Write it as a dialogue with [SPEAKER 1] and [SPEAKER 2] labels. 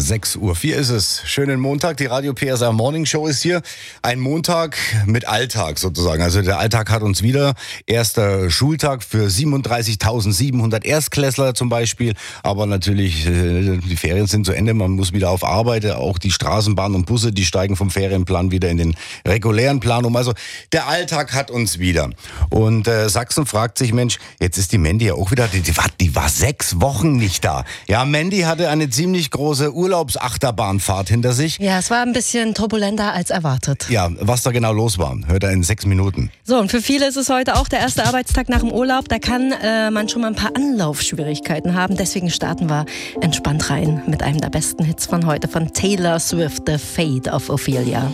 [SPEAKER 1] 6:04 ist es. Schönen Montag, die Radio PSR Morning Show ist hier. Ein Montag mit Alltag sozusagen. Also der Alltag hat uns wieder. Erster Schultag für 37.700 Erstklässler zum Beispiel. Aber natürlich, die Ferien sind zu Ende. Man muss wieder auf Arbeit. Auch die Straßenbahn und Busse, die steigen vom Ferienplan wieder in den regulären Plan um. Also der Alltag hat uns wieder. Und Sachsen fragt sich, Mensch, jetzt ist die Mandy ja auch wieder, die war 6 Wochen nicht da. Ja, Mandy hatte eine ziemlich große Urlaubsachterbahnfahrt hinter sich.
[SPEAKER 2] Ja, es war ein bisschen turbulenter als erwartet.
[SPEAKER 1] Ja, was da genau los war, hört er in 6 Minuten.
[SPEAKER 2] So, und für viele ist es heute auch der erste Arbeitstag nach dem Urlaub. Da kann man schon mal ein paar Anlaufschwierigkeiten haben. Deswegen starten wir entspannt rein mit einem der besten Hits von heute von Taylor Swift, The Fate of Ophelia.